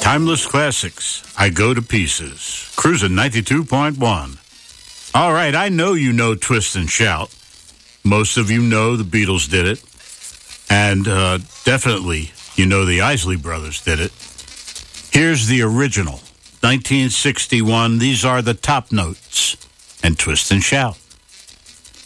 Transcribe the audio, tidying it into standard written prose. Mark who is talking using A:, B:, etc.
A: Timeless classics. I Go to Pieces. Cruising 92.1. All right, I know you know Twist and Shout. Most of you know the Beatles did it. And definitely you know the Isley Brothers did it. Here's the original, 1961. These are the top notes and Twist and Shout.